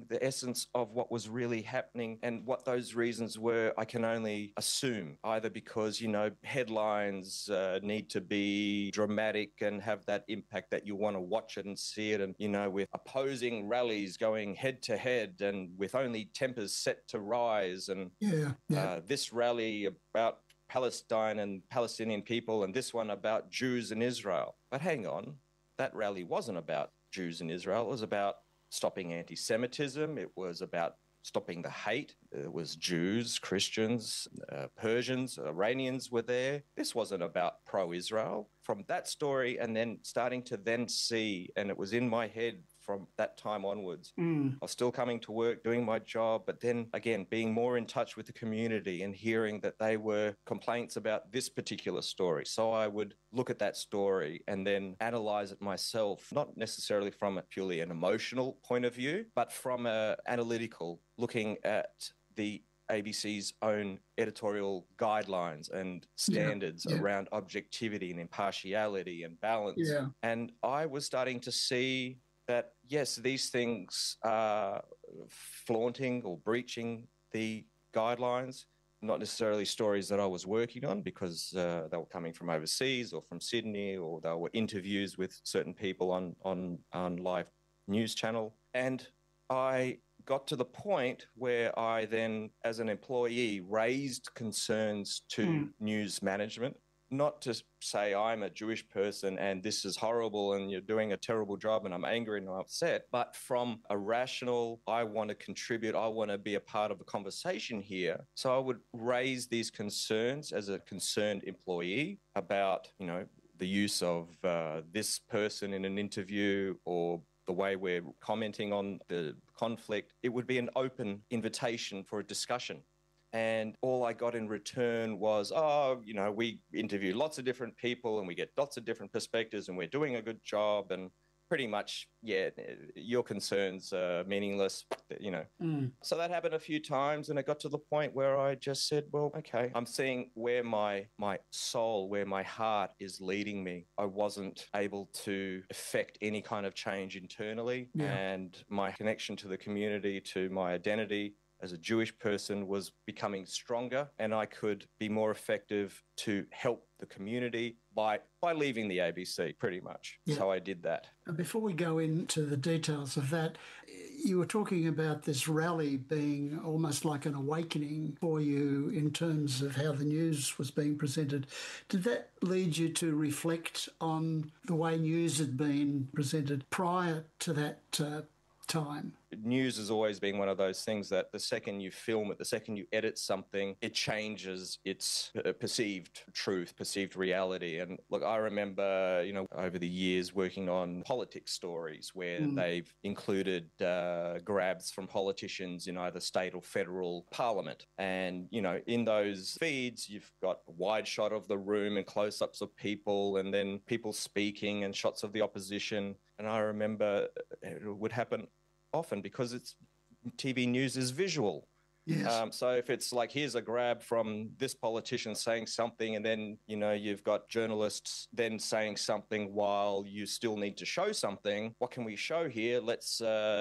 the essence of what was really happening, and what those reasons were, I can only assume, either because, headlines need to be dramatic and have that impact that you want to watch it and see it, and, with opposing rallies going head to head and with only tempers set to rise, and this rally about Palestine and Palestinian people, and this one about Jews and Israel. But hang on, that rally wasn't about Jews and Israel. It was about stopping anti-Semitism. It was about stopping the hate. It was Jews, Christians, Persians, Iranians were there. This wasn't about pro-Israel. From that story, and then starting to then see, and it was in my head from that time onwards. I was still coming to work, doing my job, but then again, being more in touch with the community and hearing that they were complaints about this particular story. So I would look at that story and then analyze it myself, not necessarily from a purely an emotional point of view, but from an analytical, looking at the ABC's own editorial guidelines and standards around objectivity and impartiality and balance. And I was starting to see that, yes, these things are flaunting or breaching the guidelines, not necessarily stories that I was working on because they were coming from overseas or from Sydney, or they were interviews with certain people on live news channel. And I got to the point where I then, as an employee, raised concerns to news management. Not to say I'm a Jewish person and this is horrible and you're doing a terrible job and I'm angry and I'm upset, but from a rational, I want to contribute, I want to be a part of a conversation here. So I would raise these concerns as a concerned employee about, the use of this person in an interview or the way we're commenting on the conflict. It would be an open invitation for a discussion. And all I got in return was, we interview lots of different people and we get lots of different perspectives and we're doing a good job, and pretty much, your concerns are meaningless, So that happened a few times, and it got to the point where I just said, well, okay, I'm seeing where my soul, where my heart is leading me. I wasn't able to effect any kind of change internally, and my connection to the community, to my identity as a Jewish person was becoming stronger, and I could be more effective to help the community by leaving the ABC, pretty much. So I did that. Before we go into the details of that, you were talking about this rally being almost like an awakening for you in terms of how the news was being presented. Did that lead you to reflect on the way news had been presented prior to that time? News has always been one of those things that the second you film it, the second you edit something, it changes its perceived truth, perceived reality. And look, I remember, over the years working on politics stories where they've included grabs from politicians in either state or federal parliament. And, in those feeds, you've got a wide shot of the room and close-ups of people and then people speaking and shots of the opposition. And I remember it would happen often because TV news is visual. Yes. So if it's like, here's a grab from this politician saying something, and then, you've got journalists then saying something while you still need to show something. What can we show here? Let's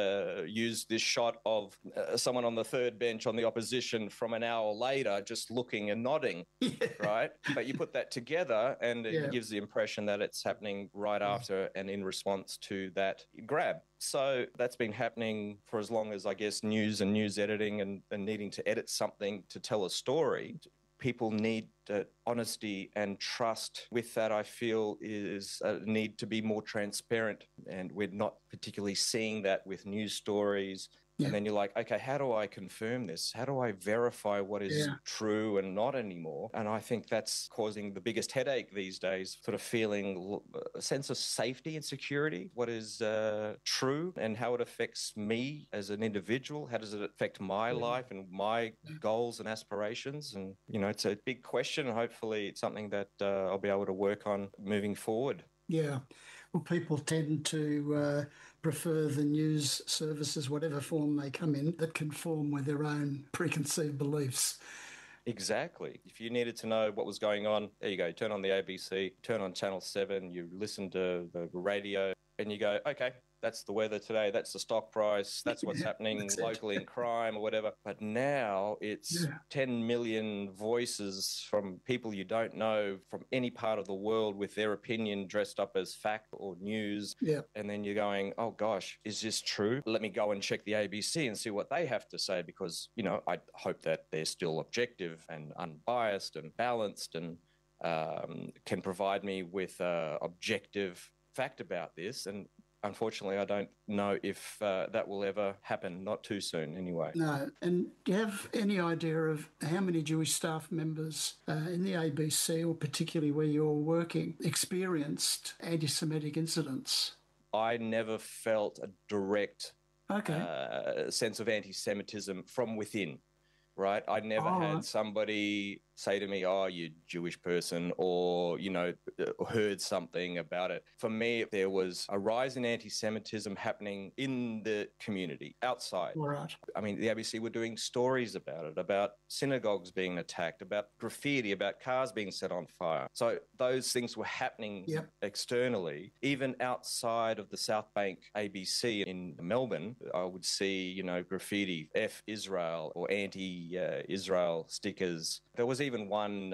use this shot of someone on the third bench on the opposition from an hour later just looking and nodding, right? But you put that together and it gives the impression that it's happening right after and in response to that grab. So that's been happening for as long as, I guess, news and news editing and needing to edit something to tell a story. People need honesty and trust. With that, I feel is a need to be more transparent, and we're not particularly seeing that with news stories. And then you're like, okay, how do I confirm this? How do I verify what is true and not anymore? And I think that's causing the biggest headache these days, sort of feeling a sense of safety and security, what is true and how it affects me as an individual. How does it affect my life and my goals and aspirations? And, it's a big question. Hopefully it's something that I'll be able to work on moving forward. Yeah. Well, people tend to prefer the news services, whatever form they come in, that conform with their own preconceived beliefs. Exactly. If you needed to know what was going on, there you go. Turn on the ABC, turn on Channel 7, you listen to the radio, and you go, okay, that's the weather today, that's the stock price, that's what's happening locally in crime or whatever. But now it's 10 million voices from people you don't know from any part of the world with their opinion dressed up as fact or news. And then you're going, oh gosh, is this true? Let me go and check the ABC and see what they have to say, because, you know, I hope that they're still objective and unbiased and balanced and can provide me with objective fact about this. And unfortunately, I don't know if that will ever happen, not too soon anyway. No. And do you have any idea of how many Jewish staff members in the ABC, or particularly where you're working, experienced anti-Semitic incidents? I never felt a direct sense of anti-Semitism from within, right? I never had somebody say to me, oh, you Jewish person, or, you know, heard something about it. For me, there was a rise in anti-Semitism happening in the community, outside. Right. I mean, the ABC were doing stories about it, about synagogues being attacked, about graffiti, about cars being set on fire. So those things were happening externally. Even outside of the South Bank ABC in Melbourne, I would see, you know, graffiti, F Israel, or anti-Israel stickers. There was even one,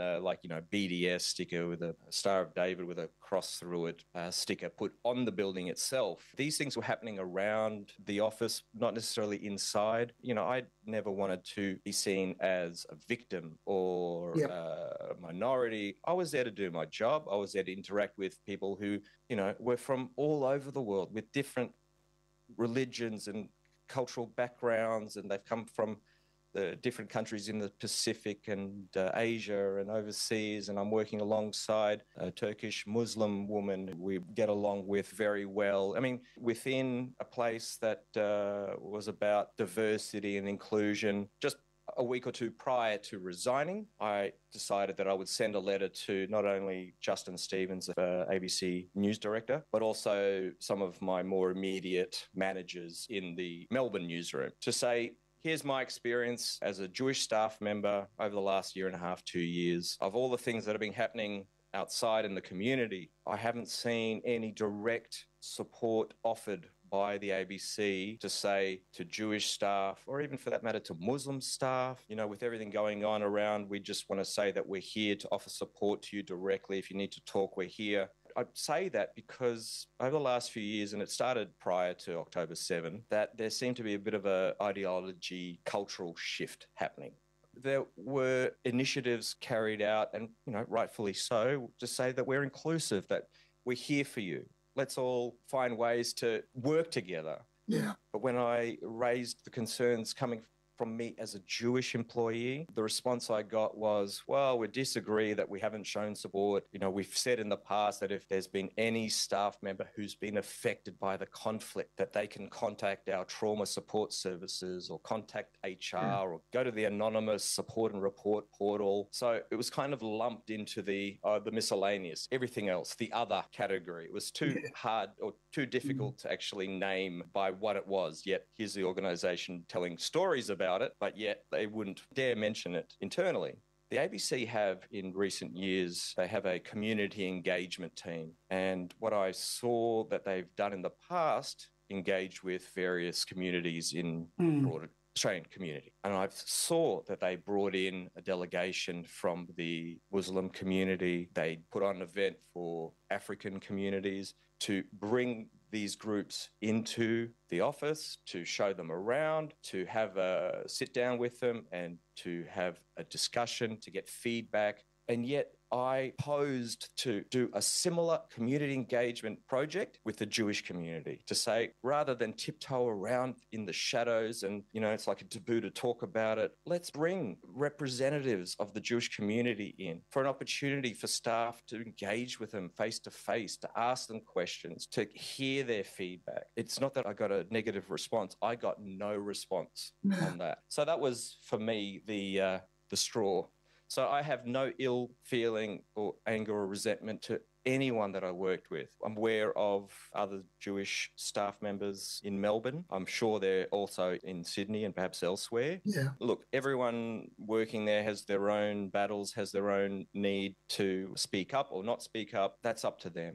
BDS sticker with a Star of David with a cross through it sticker put on the building itself. These things were happening around the office, not necessarily inside. You know, I never wanted to be seen as a victim or a minority. I was there to do my job. I was there to interact with people who, you know, were from all over the world with different religions and cultural backgrounds, and they've come from the different countries in the Pacific and Asia and overseas. And I'm working alongside a Turkish Muslim woman we get along with very well. I mean, within a place that was about diversity and inclusion, just a week or two prior to resigning, I decided that I would send a letter to not only Justin Stevens, ABC News Director, but also some of my more immediate managers in the Melbourne newsroom to say, here's my experience as a Jewish staff member over the last year and a half, 2 years. Of all the things that have been happening outside in the community, I haven't seen any direct support offered by the ABC to say to Jewish staff, or even for that matter to Muslim staff, you know, with everything going on around, we just want to say that we're here to offer support to you directly. If you need to talk, we're here. I say that because over the last few years, and it started prior to October 7, that there seemed to be a bit of an ideology, cultural shift happening. There were initiatives carried out, and, you know, rightfully so, to say that we're inclusive, that we're here for you. Let's all find ways to work together. Yeah. But when I raised the concerns coming from me as a Jewish employee, the response I got was, well, we disagree that we haven't shown support. You know, we've said in the past that if there's been any staff member who's been affected by the conflict, that they can contact our trauma support services or contact HR or go to the anonymous support and report portal. So it was kind of lumped into the miscellaneous, everything else, the other category. It was too hard or too difficult to actually name by what it was. Yet here's the organization telling stories about it, but yet they wouldn't dare mention it internally. The ABC have, in recent years, they have a community engagement team. And what I saw that they've done in the past, engage with various communities in the broader Australian community. And I saw that they brought in a delegation from the Muslim community. They put on an event for African communities to bring these groups into the office, to show them around, to have a sit down with them and to have a discussion, to get feedback. And yet I posed to do a similar community engagement project with the Jewish community, to say, rather than tiptoe around in the shadows and, you know, it's like a taboo to talk about it, let's bring representatives of the Jewish community in for an opportunity for staff to engage with them face to face, to ask them questions, to hear their feedback. It's not that I got a negative response. I got no response on that. So that was, for me, the straw. So I have no ill feeling or anger or resentment to anyone that I worked with. I'm aware of other Jewish staff members in Melbourne. I'm sure they're also in Sydney and perhaps elsewhere. Yeah. Look, everyone working there has their own battles, has their own need to speak up or not speak up. That's up to them.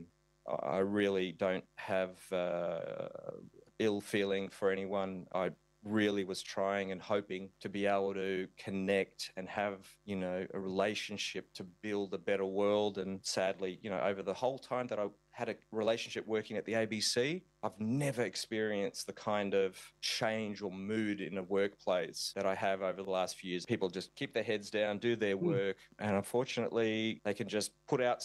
I really don't have ill feeling for anyone. I really was trying and hoping to be able to connect and have, a relationship to build a better world. And sadly, over the whole time that I had a relationship working at the ABC, I've never experienced the kind of change or mood in a workplace that I have over the last few years. People just keep their heads down, do their work, and unfortunately, they can just put out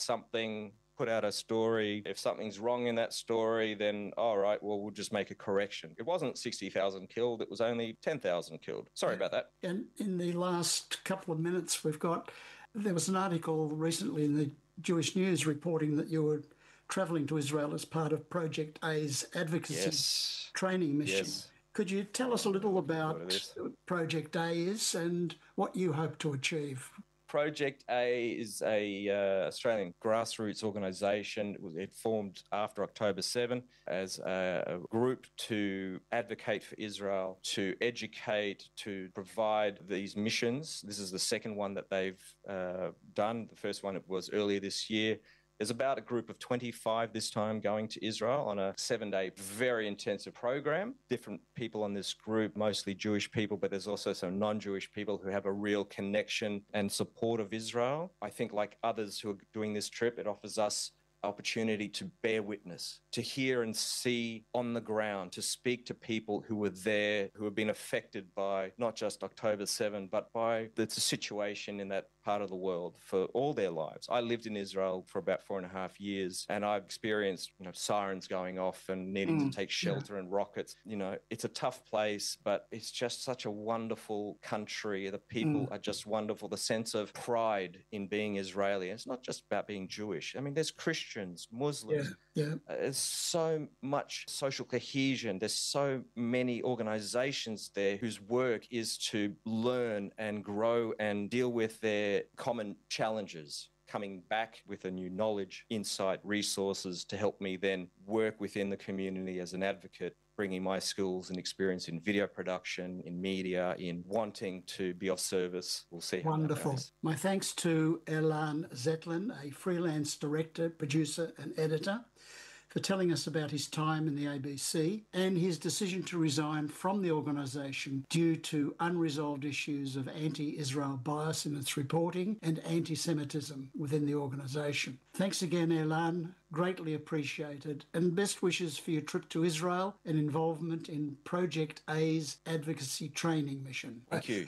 a story. If something's wrong in that story, then, all right, well, we'll just make a correction. It wasn't 60,000 killed, it was only 10,000 killed. Sorry about that. And in the last couple of minutes, there was an article recently in the Jewish News reporting that you were travelling to Israel as part of Project A's advocacy training mission. Yes. Could you tell us a little about what Project A is and what you hope to achieve? Project A is a Australian grassroots organisation. It formed after October 7 as a group to advocate for Israel, to educate, to provide these missions. This is the second one that they've done. The first one was earlier this year. There's about a group of 25 this time going to Israel on a 7-day, very intensive program. Different people on this group, mostly Jewish people, but there's also some non-Jewish people who have a real connection and support of Israel. I think like others who are doing this trip, it offers us opportunity to bear witness, to hear and see on the ground, to speak to people who were there, who have been affected by not just October 7, but by the situation in that part of the world for all their lives. I lived in Israel for about 4.5 years, and I've experienced, sirens going off and needing to take shelter and rockets. It's a tough place, but it's just such a wonderful country. The people are just wonderful. The sense of pride in being Israeli. It's not just about being Jewish. I mean, there's Christians, Muslims. There's so much social cohesion. There's so many organizations there whose work is to learn and grow and deal with their common challenges, coming back with a new knowledge, insight, resources to help me then work within the community as an advocate, bringing my skills and experience in video production, in media, in wanting to be of service. We'll see how Wonderful. that goes. My thanks to Elan Zetlin, a freelance director, producer and editor, for telling us about his time in the ABC and his decision to resign from the organisation due to unresolved issues of anti-Israel bias in its reporting and anti-Semitism within the organisation. Thanks again, Elan. Greatly appreciated. And best wishes for your trip to Israel and involvement in Project A's advocacy training mission. Thank you.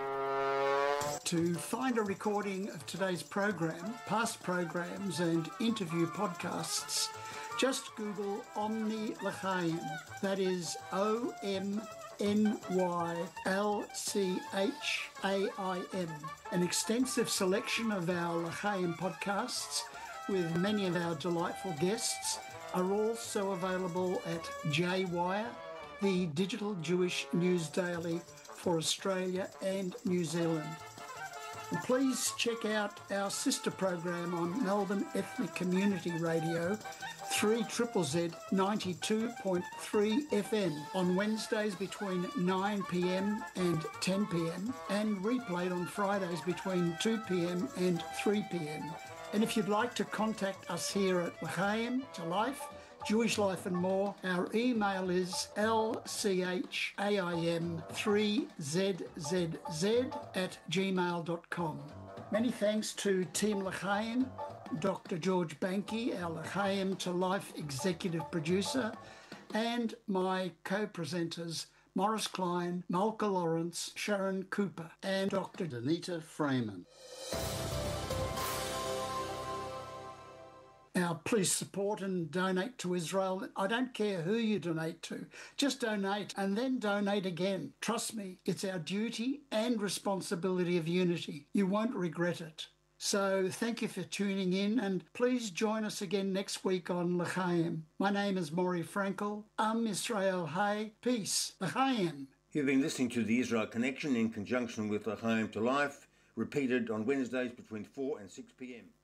To find a recording of today's program, past programs and interview podcasts, just Google Omni L'Chaim. That is OMNYLCHAIM. An extensive selection of our L'Chaim podcasts with many of our delightful guests are also available at J-Wire, the digital Jewish news daily for Australia and New Zealand. And please check out our sister program on Melbourne Ethnic Community Radio, 3ZZZ 92.3 FM on Wednesdays between 9 p.m. and 10 p.m. and replayed on Fridays between 2 p.m. and 3 p.m. And if you'd like to contact us here at L'Chaim to Life, Jewish Life and More, our email is lchim3zzz@gmail.com. Many thanks to Team L'Chaim, Dr. George Banky, our L'Chaim to Life executive producer, and my co-presenters, Morris Klein, Malka Lawrence, Sharon Cooper, and Dr. Danita Freeman. Now, please support and donate to Israel. I don't care who you donate to. Just donate and then donate again. Trust me, it's our duty and responsibility of unity. You won't regret it. So thank you for tuning in, and please join us again next week on L'Chaim. My name is Maury Frankel. Israel Hay. Peace. L'Chaim. You've been listening to the Israel Connection in conjunction with L'Chaim to Life, repeated on Wednesdays between 4 and 6 p.m.